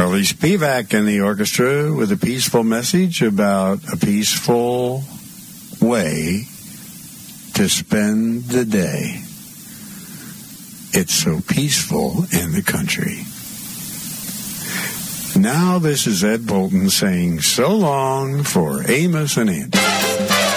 Shirley Spivak and the orchestra with a peaceful message about a peaceful way to spend the day. It's so peaceful in the country. Now this is Ed Bolton saying so long for Amos and Andy.